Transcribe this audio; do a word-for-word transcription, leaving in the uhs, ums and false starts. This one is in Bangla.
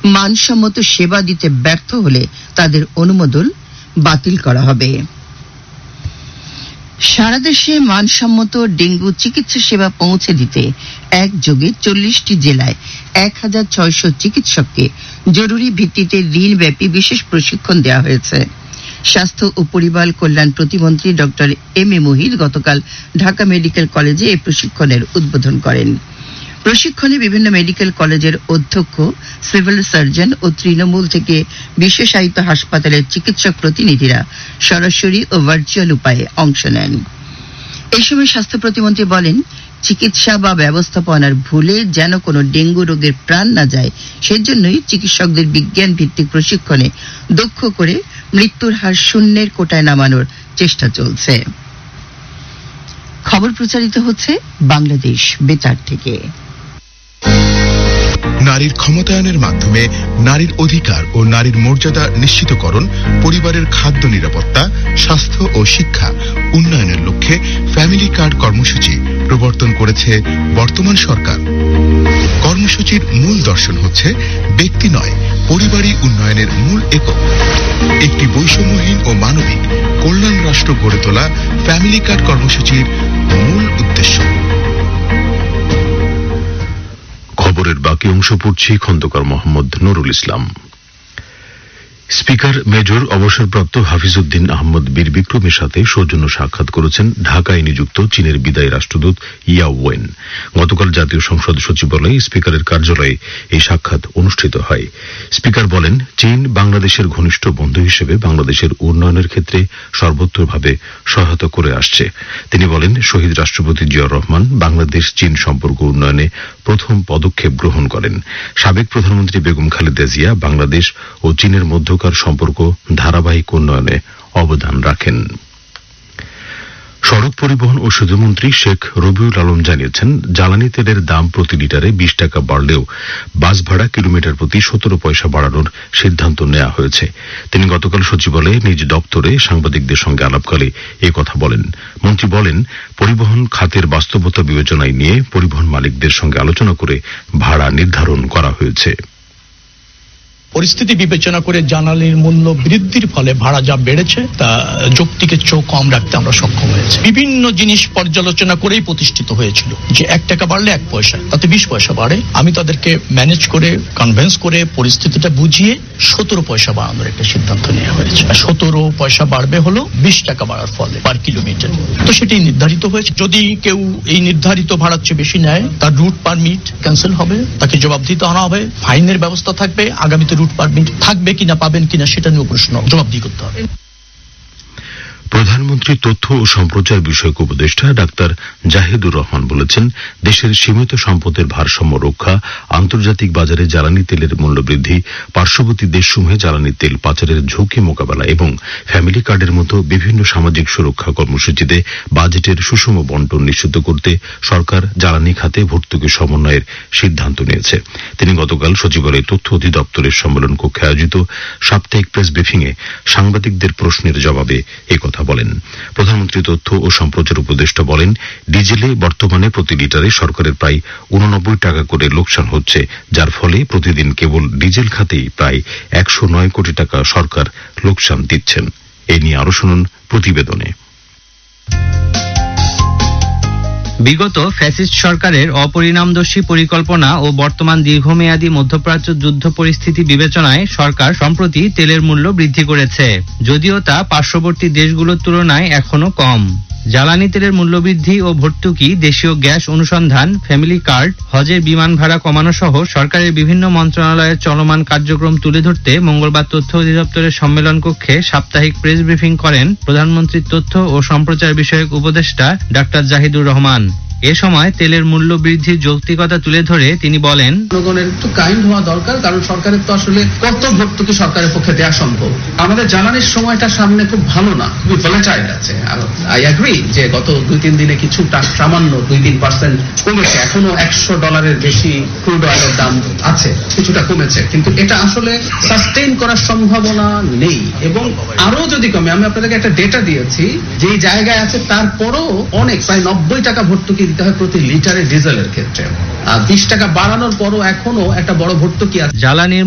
মানসম্মত সেবা দিতে ব্যর্থ হলে তাদের অনুমোদন বাতিল করা হবে। সারা দেশে মানসম্মত ডেঙ্গু চিকিৎসা সেবা পৌঁছে দিতে একযোগে চল্লিশটি জেলায় এক হাজার ছয়শ চিকিৎসককে জরুরি ভিত্তিতে দিনব্যাপী বিশেষ প্রশিক্ষণ দেওয়া হয়েছে। স্বাস্থ্য ও পরিবার কল্যাণ প্রতিমন্ত্রী ডক্টর এম এ মুহিত গতকাল ঢাকা মেডিকেল কলেজে এই প্রশিক্ষণের উদ্বোধন করেন। প্রশিক্ষণে বিভিন্ন মেডিকেল কলেজের অধ্যক্ষ, সিভিল সার্জন ও তৃণমূল থেকে বিশেষায়িত হাসপাতালের চিকিৎসক প্রতিনিধিরা সরাসরি ও ভার্চুয়াল উপায়ে অংশ নেন। এই সময় স্বাস্থ্য প্রতিমন্ত্রী বলেন, চিকিৎসা বা ব্যবস্থাপনার ভুলে যেন কোনো ডেঙ্গু রোগের প্রাণ না যায়, সেজন্যই চিকিৎসকদের বিজ্ঞান ভিত্তিক প্রশিক্ষণে দক্ষ করে মৃত্যুর হার শূন্যের কোটায় নামানোর চেষ্টা চলছে। খবর প্রচারিত হচ্ছে বাংলাদেশ বেতার থেকে। নারীর ক্ষমতায়নের মাধ্যমে নারীর অধিকার ও নারীর মর্যাদা নিশ্চিতকরণ, পরিবারের খাদ্য নিরাপত্তা, স্বাস্থ্য ও শিক্ষা উন্নয়নের লক্ষ্যে ফ্যামিলি কার্ড কর্মসূচি প্রবর্তন করেছে বর্তমান সরকার। কর্মসূচির মূল দর্শন হচ্ছে ব্যক্তি নয়, পরিবারই উন্নয়নের মূল একক। একটি বৈষম্যহীন ও মানবিক কল্যাণ রাষ্ট্র গড়ে তোলা ফ্যামিলি কার্ড কর্মসূচির মূল উদ্দেশ্য। খবরের বাকি অংশ পড়ছি খন্দকার মোহাম্মদ নুরুল ইসলাম। স্পিকার মেজর অবসরপ্রাপ্ত হাফিজউদ্দিন আহমদ বীর বিক্রমের সাথে সৌজন্য সাক্ষাৎ করেছেন ঢাকায় নিযুক্ত চীনের বিদায়ী রাষ্ট্রদূত ইয়াও ওয়েন। গতকাল জাতীয় সংসদ সচিবালয়ে স্পিকারের কার্যালয়ে এই সাক্ষাৎ অনুষ্ঠিত হয়। স্পিকার বলেন, চীন বাংলাদেশের ঘনিষ্ঠ বন্ধু হিসেবে বাংলাদেশের উন্নয়নের ক্ষেত্রে সর্বোত্তভাবে সহায়তা করে আসছে। তিনি বলেন, শহীদ রাষ্ট্রপতি জিয়াউর রহমান বাংলাদেশ চীন সম্পর্ক উন্নয়নে প্রথম পদক্ষেপ গ্রহণ করেন। সাবেক প্রধানমন্ত্রী বেগম খালেদা জিয়া বাংলাদেশ ও চীনের মধ্যকার সম্পর্ক ধারাবাহিক উন্নয়নে অবদান রাখেন। সড়ক পরিবহন ও সেতুমন্ত্রী শেখ রবিউল আলম জানিয়েছেন, জ্বালানি তেলের দাম প্রতি লিটারে বিশ টাকা বাড়লেও বাস ভাড়া কিলোমিটার প্রতি সতেরো পয়সা বাড়ানোর সিদ্ধান্ত নেওয়া হয়েছে। তিনি গতকাল সচিবালয়ে নিজ দপ্তরে সাংবাদিকদের সঙ্গে আলাপকালে এ কথা বলেন। মন্ত্রী বলেন, পরিবহন খাতের বাস্তবতা বিবেচনায় নিয়ে পরিবহন মালিকদের সঙ্গে আলোচনা করে ভাড়া নির্ধারণ করা হয়েছে। পরিস্থিতি বিবেচনা করে জ্বালানির মূল্য বৃদ্ধির ফলে ভাড়া যা বেড়েছে তা যৌক্তিকের চেয়েও কম রাখতে আমরা সক্ষম হয়েছি। বিভিন্ন জিনিস পর্যালোচনা করেই প্রতিষ্ঠিত হয়েছিল যে এক টাকা বাড়লে এক পয়সা, তাতে বিশ পয়সা বাড়ে। আমি তাদেরকে ম্যানেজ করে কনভিন্স করে পরিস্থিতিটা বুঝিয়ে সতেরো পয়সা বাড়ানোর একটা সিদ্ধান্ত নেওয়া হয়েছে। সতেরো পয়সা বাড়বে হলো বিশ টাকা বাড়ার ফলে পার কিলোমিটার। তো সেটাই নির্ধারিত হয়েছে। যদি কেউ এই নির্ধারিত ভাড়ার চেয়ে বেশি নেয়, তার রুট পারমিট ক্যান্সেল হবে, তাকে জবাবদিহিত আনা হবে, ফাইনের ব্যবস্থা থাকবে। আগামীতে রুট পারমিট থাকবে কিনা পাবেন কিনা সেটা নিয়ে প্রশ্ন জবাবদিহি করতে হবে। প্রধানমন্ত্রী তথ্য ও সম্প্রচার বিষয়ক উপদেষ্টা ডাক্তার জাহিদুর রহমান বলেছেন, দেশের সীমিত সম্পদের ভারসাম্য রক্ষা, আন্তর্জাতিক বাজারে জ্বালানি তেলের মূল্য বৃদ্ধি, পার্শ্ববর্তী দেশসমূহে জ্বালানি তেল পাচারের ঝুঁকি মোকাবেলা এবং ফ্যামিলি কার্ডের মতো বিভিন্ন সামাজিক সুরক্ষা কর্মসূচিতে বাজেটের সুষম বণ্টন নিশ্চিত করতে সরকার জ্বালানি খাতে ভর্তুকি সমন্বয়ের সিদ্ধান্ত নিয়েছে। তিনি গতকাল সচিবালয়ে তথ্য অধিদপ্তরের সম্মেলন কক্ষে আয়োজিত সাপ্তাহিক প্রেস ব্রিফিংয়ে সাংবাদিকদের প্রশ্নের জবাবে একথা বলেন। প্রধানমন্ত্রী তথ্য ও সম্প্রচার উপদেষ্টা বলেন, ডিজেলে বর্তমানে প্রতি লিটারে সরকারের প্রায় উননব্বই টাকা করে লোকসান হচ্ছে, যার ফলে প্রতিদিন কেবল ডিজেল খাতেই প্রায় একশো নয় কোটি টাকা সরকার লোকসান দিচ্ছেন। এ নিয়ে আরো শুনুন প্রতিবেদনে। বিগত ফ্যাসিস্ট সরকারের অপরিণামদর্শী পরিকল্পনা ও বর্তমান দীর্ঘমেয়াদী মধ্যপ্রাচ্য যুদ্ধ পরিস্থিতি বিবেচনায় সরকার সম্প্রতি তেলের মূল্য বৃদ্ধি করেছে, যদিও তা পার্শ্ববর্তী দেশগুলোর তুলনায় এখনো কম। জ্বালানি তেলের মূল্যবৃদ্ধি ও ভর্তুকি, দেশীয় গ্যাস অনুসন্ধান, ফ্যামিলি কার্ড, হজের বিমান ভাড়া কমানো সহ সরকারের বিভিন্ন মন্ত্রণালয়ের চলমান কার্যক্রম তুলে ধরতে মঙ্গলবার তথ্য অধিদপ্তরের সম্মেলন কক্ষে সাপ্তাহিক প্রেস ব্রিফিং করেন প্রধানমন্ত্রীর তথ্য ও সম্প্রচার বিষয়ক উপদেষ্টা ডাক্তার জাহিদুর রহমান। এ সময় তেলের মূল্য বৃদ্ধির যৌক্তিকতা তুলে ধরে তিনি বলেন, জনগণের একটু কাইন্ড হওয়া দরকার, কারণ সরকারের তো আসলে কত ভর্তুকি সরকারের পক্ষে দেওয়া সম্ভব। আমাদের জ্বালানির সময়টা সামনে খুব ভালো না, খুবই ভোলাটাইল আছে। আই অ্যাগ্রি যে গত দুই তিন দিনে কিছুটা সামান্য দুই তিন পার্সেন্ট কমেছে। এখনো একশো ডলারের বেশি ক্রুড অয়েলের দাম আছে, কিছুটা কমেছে, কিন্তু এটা আসলে সাস্টেইন করার সম্ভাবনা নেই। এবং আরো যদি কমে, আমি আপনাদেরকে একটা ডেটা দিয়েছি, যে জায়গায় আছে তারপরও অনেক প্রায় নব্বই টাকা ভর্তুকি দিতে হয় প্রতি লিটারে ডিজেলের ক্ষেত্রে। আর বিশ টাকা বাড়ানোর পরও এখনো একটা বড় ভর্তুকি আছে। জ্বালানির